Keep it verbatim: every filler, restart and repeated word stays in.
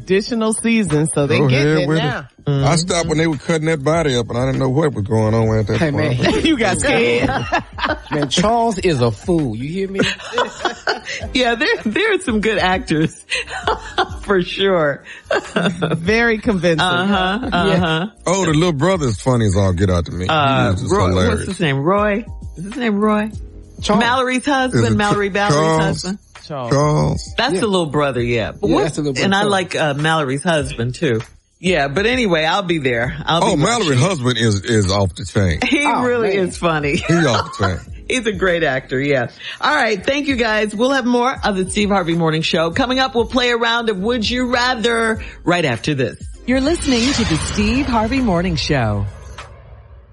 additional seasons, so they Go get ahead it with now. it. Mm-hmm. I stopped when they were cutting that body up, and I didn't know what was going on at that hey, point. Man. You got scared. Man, Charles is a fool. You hear me? Yeah, there there are some good actors for sure. Very convincing. Uh huh. Uh huh. Oh, the little brother is funny as all get out to me. Uh, He's just Roy, hilarious. what's his name? Roy? Is his name Roy? Charles. Mallory's husband. Mallory Mallory's Charles? husband. Charles. Charles. That's Yeah. the little brother, yeah. But Yeah, what- that's the little brother. and I like uh, Mallory's husband too. Yeah, but anyway, I'll be there. I'll Oh, be Mallory's husband is is off the chain. He Oh, really man. is funny. He's off the chain. He's a great actor, yeah. All right, thank you guys. We'll have more of the Steve Harvey Morning Show. Coming up, we'll play a round of Would You Rather right after this. You're listening to the Steve Harvey Morning Show.